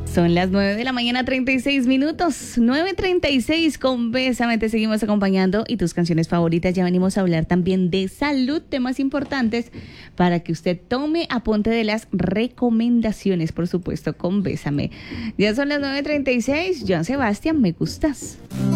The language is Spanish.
Son las 9 de la mañana, 36 minutos. 9:36 con Bésame. Te seguimos acompañando y tus canciones favoritas. Ya venimos a hablar también de salud, temas importantes para que usted tome apunte de las recomendaciones, por supuesto, con Bésame. Ya son las 9:36. Joan Sebastián, me gustas.